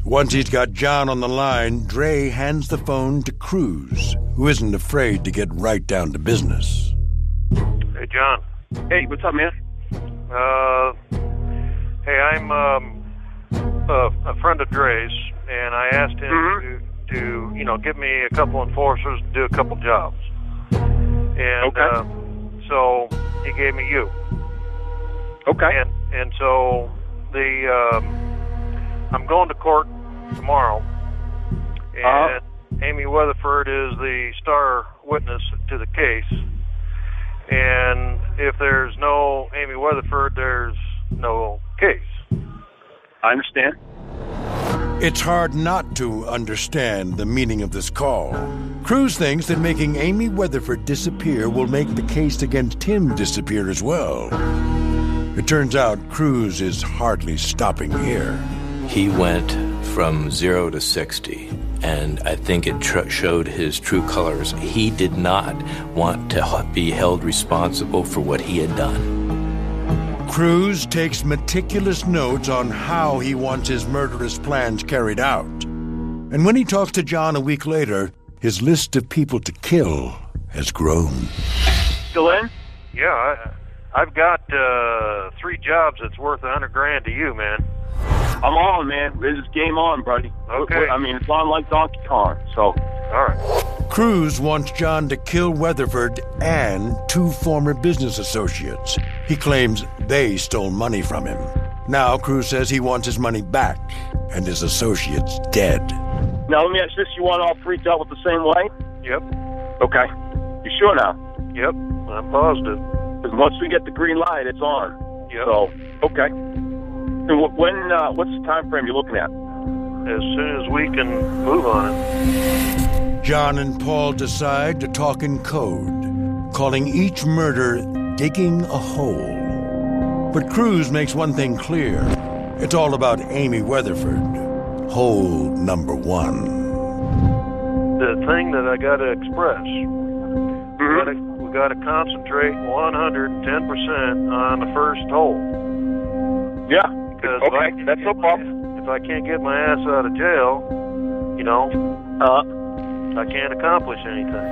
Once he's got John on the line, Dre hands the phone to Cruz, who isn't afraid to get right down to business. Hey, John. Hey, what's up, man? Hey, I'm a friend of Dre's, and I asked him to give me a couple enforcers to do a couple jobs. And so he gave me you. Okay. And so I'm going to court tomorrow, and Amy Weatherford is the star witness to the case. And if there's no Amy Weatherford, there's no case. I understand. It's hard not to understand the meaning of this call. Cruz thinks that making Amy Weatherford disappear will make the case against him disappear as well. It turns out Cruz is hardly stopping here. He went from 0 to 60, and I think it showed his true colors. He did not want to be held responsible for what he had done. Cruz takes meticulous notes on how he wants his murderous plans carried out. And when he talks to John a week later, his list of people to kill has grown. Still in? Yeah, I've got 3 jobs that's worth $100,000 to you, man. I'm on, man. This is game on, buddy. Okay. I mean, it's on like Donkey Kong, so... All right. Cruz wants John to kill Weatherford and 2 former business associates. He claims they stole money from him. Now Cruz says he wants his money back and his associates dead. Now, let me ask this. You want all 3 dealt with the same way? Yep. Okay. You sure now? Yep. I'm positive. Because once we get the green light, it's on. Yep. So, okay. And what's the time frame you're looking at? As soon as we can move on it. John and Paul decide to talk in code, calling each murder digging a hole. But Cruz makes one thing clear. It's all about Amy Weatherford. Hole number 1. The thing that I got to express, we got to concentrate 110% on the first hole. Yeah. Because okay, that's no problem. If I can't get my ass out of jail, I can't accomplish anything.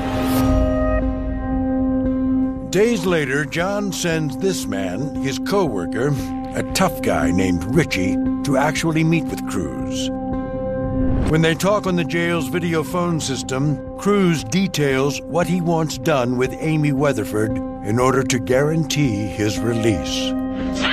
Days later, John sends this man, his co-worker, a tough guy named Richie, to actually meet with Cruz. When they talk on the jail's video phone system, Cruz details what he wants done with Amy Weatherford in order to guarantee his release.